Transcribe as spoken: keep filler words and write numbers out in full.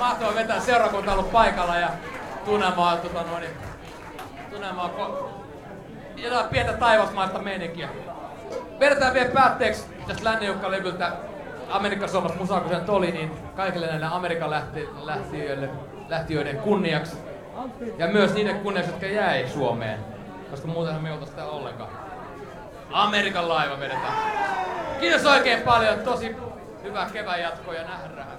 mahtavaa vetää seurakunta ollut paikalla ja tunnelma on tota noin, tunnelma on ko- jotain pientä taivasmaista meininkiä. Vedetään vielä päätteeksi tästä Lännenjukka-levyltä Amerikka Suomessa musaa, kun sen oli, niin kaikille näille Amerikan lähti- lähtiöille, lähtiöiden kunniaksi. Ja myös niiden kunniaksi, jotka jäi Suomeen. Koska muutenhan me ei oltais täällä ollenkaan. Amerikan laiva vedetään. Kiitos oikein paljon, tosi hyvää kevään jatkoa ja nähdään.